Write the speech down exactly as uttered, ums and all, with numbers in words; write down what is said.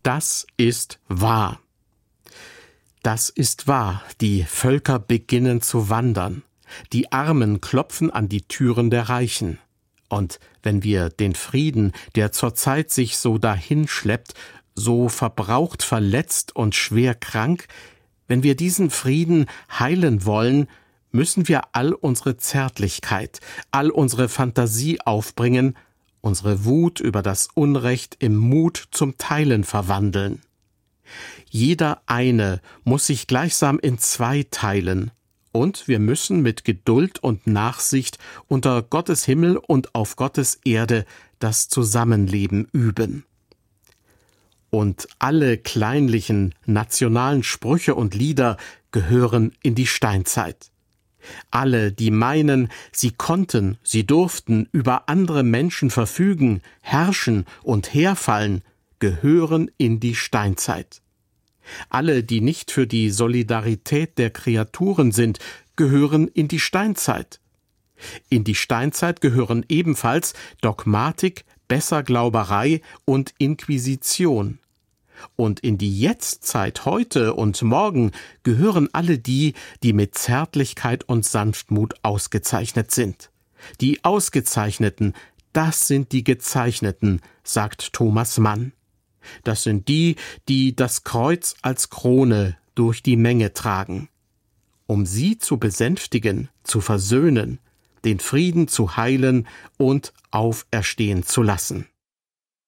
das ist wahr. Das ist wahr, die Völker beginnen zu wandern. Die Armen klopfen an die Türen der Reichen. Und wenn wir den Frieden, der zurzeit sich so dahinschleppt, so verbraucht, verletzt und schwer krank, wenn wir diesen Frieden heilen wollen, müssen wir all unsere Zärtlichkeit, all unsere Fantasie aufbringen, unsere Wut über das Unrecht im Mut zum Teilen verwandeln. Jeder eine muss sich gleichsam in zwei teilen, und wir müssen mit Geduld und Nachsicht unter Gottes Himmel und auf Gottes Erde das Zusammenleben üben. Und alle kleinlichen nationalen Sprüche und Lieder gehören in die Steinzeit. Alle, die meinen, sie konnten, sie durften über andere Menschen verfügen, herrschen und herfallen, gehören in die Steinzeit. Alle, die nicht für die Solidarität der Kreaturen sind, gehören in die Steinzeit. In die Steinzeit gehören ebenfalls Dogmatik, Besserglauberei und Inquisition. Und in die Jetztzeit heute und morgen gehören alle die, die mit Zärtlichkeit und Sanftmut ausgezeichnet sind. Die Ausgezeichneten, das sind die Gezeichneten, sagt Thomas Mann. Das sind die, die das Kreuz als Krone durch die Menge tragen. Um sie zu besänftigen, zu versöhnen, den Frieden zu heilen und auferstehen zu lassen.